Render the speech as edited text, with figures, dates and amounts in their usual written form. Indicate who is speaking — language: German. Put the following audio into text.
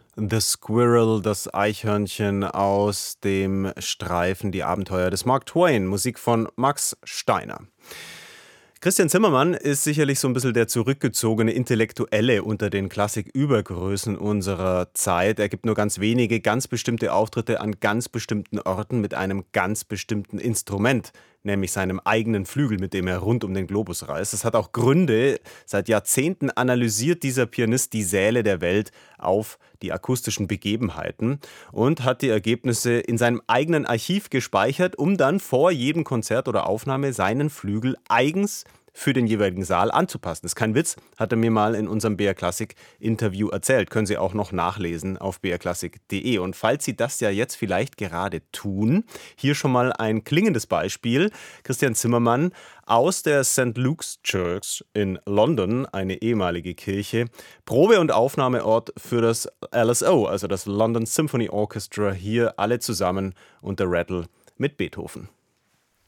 Speaker 1: The Squirrel, das Eichhörnchen aus dem Streifen Die Abenteuer des Mark Twain, Musik von Max Steiner. Christian Zimmermann ist sicherlich so ein bisschen der zurückgezogene Intellektuelle unter den Klassikübergrößen unserer Zeit. Er gibt nur ganz wenige, ganz bestimmte Auftritte an ganz bestimmten Orten mit einem ganz bestimmten Instrument, nämlich seinem eigenen Flügel, mit dem er rund um den Globus reist. Das hat auch Gründe. Seit Jahrzehnten analysiert dieser Pianist die Säle der Welt auf die akustischen Begebenheiten und hat die Ergebnisse in seinem eigenen Archiv gespeichert, um dann vor jedem Konzert oder Aufnahme seinen Flügel eigens für den jeweiligen Saal anzupassen. Das ist kein Witz, hat er mir mal in unserem BR Classic Interview erzählt. Können Sie auch noch nachlesen auf brklassik.de. Und falls Sie das ja jetzt vielleicht gerade tun, hier schon mal ein klingendes Beispiel. Christian Zimmermann aus der St. Luke's Church in London, eine ehemalige Kirche, Probe- und Aufnahmeort für das LSO, also das London Symphony Orchestra, hier alle zusammen unter Rattle mit Beethoven.